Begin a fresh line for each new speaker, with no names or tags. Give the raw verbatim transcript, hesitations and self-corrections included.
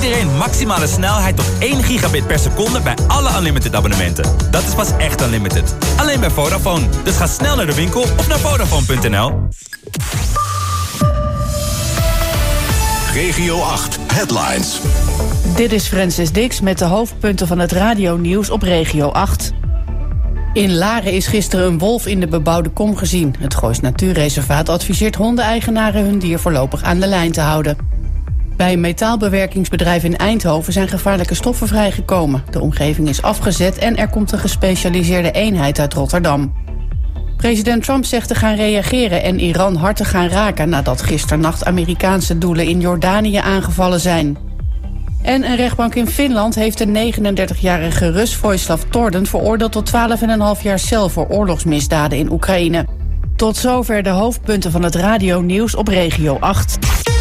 iedereen maximale snelheid tot één gigabit per seconde bij alle Unlimited abonnementen. Dat is pas echt Unlimited. Alleen bij Vodafone. Dus ga snel naar de winkel of naar Vodafone punt n l.
Regio acht Headlines.
Dit is Francis Dix met de hoofdpunten van het radionieuws op Regio acht. In Laren is gisteren een wolf in de bebouwde kom gezien. Het Goois Natuurreservaat adviseert hondeneigenaren hun dier voorlopig aan de lijn te houden. Bij een metaalbewerkingsbedrijf in Eindhoven zijn gevaarlijke stoffen vrijgekomen. De omgeving is afgezet en er komt een gespecialiseerde eenheid uit Rotterdam. President Trump zegt te gaan reageren en Iran hard te gaan raken nadat gisternacht Amerikaanse doelen in Jordanië aangevallen zijn. En een rechtbank in Finland heeft de negenendertigjarige Rus Vojislav Torden veroordeeld tot twaalf komma vijf jaar cel voor oorlogsmisdaden in Oekraïne. Tot zover de hoofdpunten van het radionieuws op Regio acht.